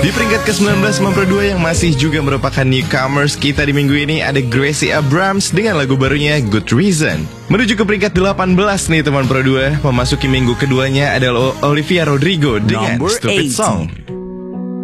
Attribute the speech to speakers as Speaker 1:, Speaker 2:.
Speaker 1: Di peringkat ke-19 Mempro 2 yang masih juga merupakan newcomers kita di minggu ini ada Gracie Abrams dengan lagu barunya Good Reason. Menuju ke peringkat 18 nih teman Pro 2, memasuki minggu keduanya adalah Olivia Rodrigo dengan Stupid Song.